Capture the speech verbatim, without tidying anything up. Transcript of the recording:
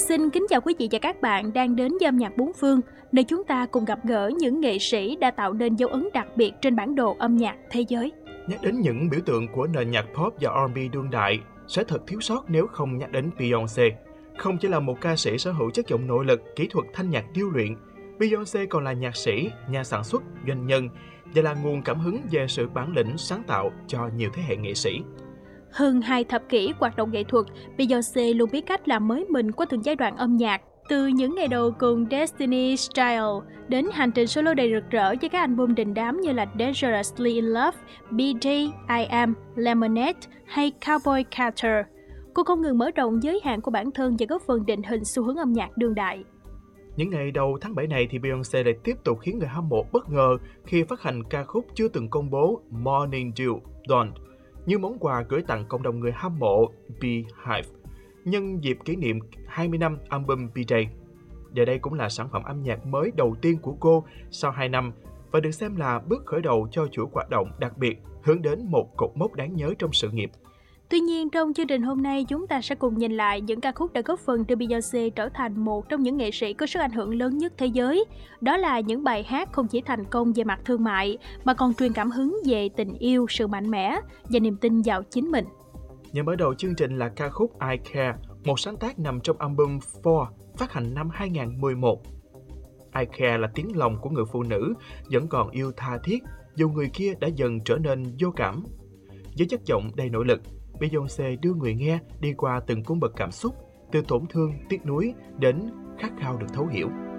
Xin kính chào quý vị và các bạn đang đến với âm nhạc bốn phương, nơi chúng ta cùng gặp gỡ những nghệ sĩ đã tạo nên dấu ấn đặc biệt trên bản đồ âm nhạc thế giới. Nhắc đến những biểu tượng của nền nhạc pop và R and B đương đại, sẽ thật thiếu sót nếu không nhắc đến Beyoncé. Không chỉ là một ca sĩ sở hữu chất giọng nội lực, kỹ thuật thanh nhạc điêu luyện, Beyoncé còn là nhạc sĩ, nhà sản xuất, doanh nhân và là nguồn cảm hứng về sự bản lĩnh sáng tạo cho nhiều thế hệ nghệ sĩ. Hơn hai thập kỷ hoạt động nghệ thuật, Beyoncé luôn biết cách làm mới mình qua từng giai đoạn âm nhạc. Từ những ngày đầu cùng Destiny's Child đến hành trình solo đầy rực rỡ với các album đình đám như là Dangerously in Love, B-Day, I Am, Lemonade hay Cowboy Carter. Cô không ngừng mở rộng giới hạn của bản thân và góp phần định hình xu hướng âm nhạc đương đại. Những ngày đầu tháng bảy này thì Beyoncé lại tiếp tục khiến người hâm mộ bất ngờ khi phát hành ca khúc chưa từng công bố Morning Dew Dawn như món quà gửi tặng cộng đồng người hâm mộ Beehive nhân dịp kỷ niệm hai mươi năm album B-Day. Và đây cũng là sản phẩm âm nhạc mới đầu tiên của cô sau hai năm và được xem là bước khởi đầu cho chuỗi hoạt động đặc biệt hướng đến một cột mốc đáng nhớ trong sự nghiệp. Tuy nhiên, trong chương trình hôm nay, chúng ta sẽ cùng nhìn lại những ca khúc đã góp phần đưa Beyoncé trở thành một trong những nghệ sĩ có sức ảnh hưởng lớn nhất thế giới. Đó là những bài hát không chỉ thành công về mặt thương mại, mà còn truyền cảm hứng về tình yêu, sự mạnh mẽ và niềm tin vào chính mình. Nhà mở đầu chương trình là ca khúc I Care, một sáng tác nằm trong album Four phát hành năm hai không một một. I Care là tiếng lòng của người phụ nữ vẫn còn yêu tha thiết, dù người kia đã dần trở nên vô cảm. Với chất giọng đầy nội lực, Beyoncé đưa người nghe đi qua từng cung bậc cảm xúc, từ tổn thương, tiếc nuối đến khát khao được thấu hiểu.